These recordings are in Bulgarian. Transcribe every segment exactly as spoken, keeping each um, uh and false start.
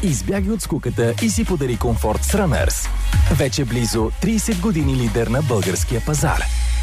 Избягай от скуката и си подари комфорт с Runners. Вече близо трийсет години лидер на българския пазар.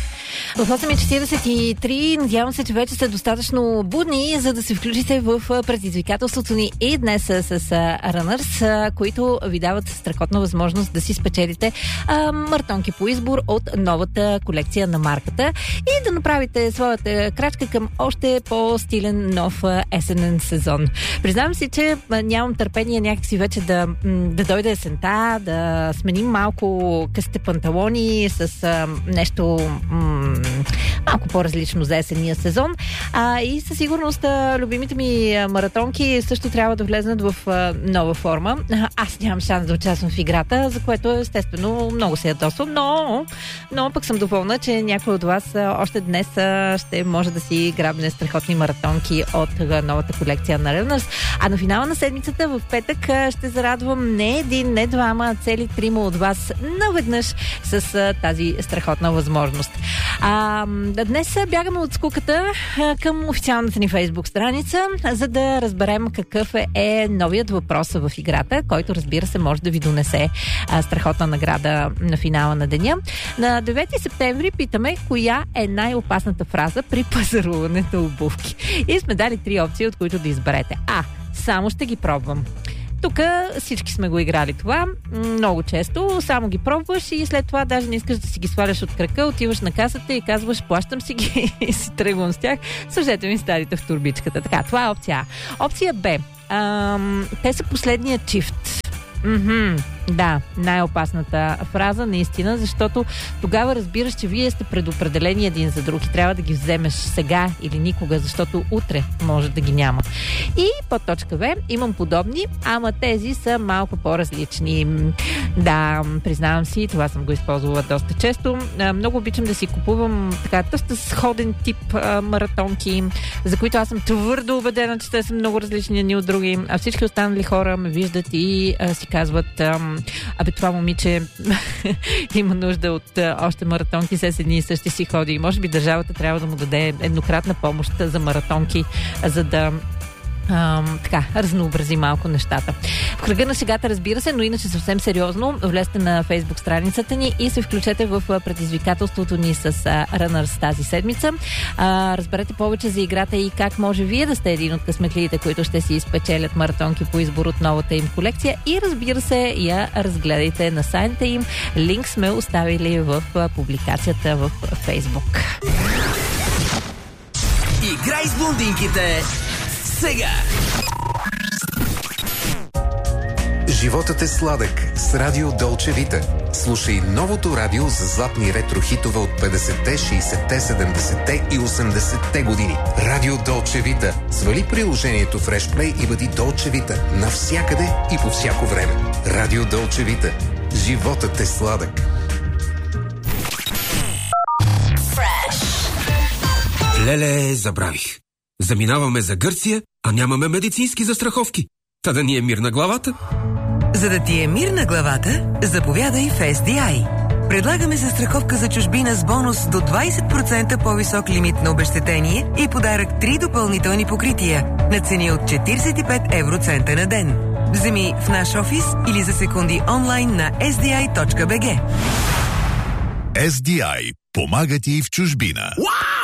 В осем и четирийсет и три надявам се, че вече сте достатъчно будни, за да се включите в предизвикателството ни и днес с, с Runners, които ви дават страхотна възможност да си спечелите а, маратонки по избор от новата колекция на марката и да направите своята крачка към още по-стилен нов есенен сезон. Признавам си, че нямам търпение някакси вече да, да дойде есента, да сменим малко късите панталони с а, нещо м- малко по-различно за есенния сезон. А, и със сигурност а, любимите ми а, маратонки също трябва да влезнат в а, нова форма. А, аз нямам шанс да участвам в играта, за което естествено много се ядосвам, но, но пък съм доволна, че някой от вас а, още днес а, ще може да си грабне страхотни маратонки от а, новата колекция на Runners. А на финала на седмицата в петък а, ще зарадвам не един, не двама, а цели трима от вас наведнъж с а, тази страхотна възможност. А, днес бягаме от скуката а, към официалната ни Фейсбук страница, за да разберем какъв е, е новият въпрос в играта, който, разбира се, може да ви донесе а, страхотна награда на финала на деня. На девети септември питаме коя е най-опасната фраза при пазаруване на обувки. И сме дали три опции, от които да изберете. А. Само ще ги пробвам. Тук всички сме го играли това много често, само ги пробваш и след това даже не искаш да си ги сваляш от крака, отиваш на касата и казваш плащам си ги и си тръгвам с тях, сложете ми старите в турбичката. Така, това е опция А. Опция Б. Ам, те са последния чифт. Mm-hmm. Да, най-опасната фраза, наистина, защото тогава разбираш, че вие сте предопределени един за друг и трябва да ги вземеш сега или никога, защото утре може да ги няма. И под точка В имам подобни, ама тези са малко по-различни. Да, признавам си, това съм го използвала доста често. Много обичам да си купувам така доста сходен тип а, маратонки, за които аз съм твърдо убедена, че те са много различни едни от други, а всички останали хора ме виждат и а, си казват ам, абе това момиче има нужда от а, още маратонки, с едни и същи си ходи. И може би държавата трябва да му даде еднократна помощ за маратонки, за да Ам, така, разнообрази малко нещата. В кръга на шегата, разбира се, но иначе съвсем сериозно, влезте на Фейсбук страницата ни и се включете в предизвикателството ни с а, Runners тази седмица. А, разберете повече за играта и как може вие да сте един от късметлиите, които ще си изпечелят маратонки по избор от новата им колекция и разбира се, я разгледайте на сайта им. Линк сме оставили в а, публикацията в Фейсбук. Играй с блондинките сега! Животът е сладък с Радио Долче Вита. Слушай новото радио за златни ретро-хитове от петдесетте, шейсетте, седемдесетте и осемдесетте години. Радио Долче Вита. Свали приложението в Фрешплей и бъди Долче Вита навсякъде и по всяко време. Радио Долче Вита. Животът е сладък. Леле, забравих. Заминаваме за Гърция, а нямаме медицински застраховки. Та да ни е мир на главата. За да ти е мир на главата, заповядай в Ес Ди Ай. Предлагаме застраховка за чужбина с бонус до двайсет процента по-висок лимит на обезщетение и подарък три допълнителни покрития на цени от четирийсет и пет евроцента на ден. Вземи в наш офис или за секунди онлайн на ес ди ай точка би джи. Ес Ди Ай помага ти в чужбина. Вау!